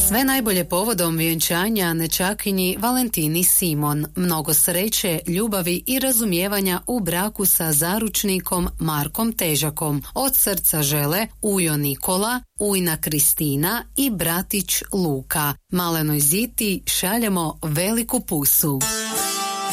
Sve najbolje povodom vjenčanja nečakinji Valentini Simon. Mnogo sreće, ljubavi i razumijevanja u braku sa zaručnikom Markom Težakom. Od srca žele Ujo Nikola, ujna Kristina i bratić Luka. Malenoj Ziti šaljemo veliku pusu.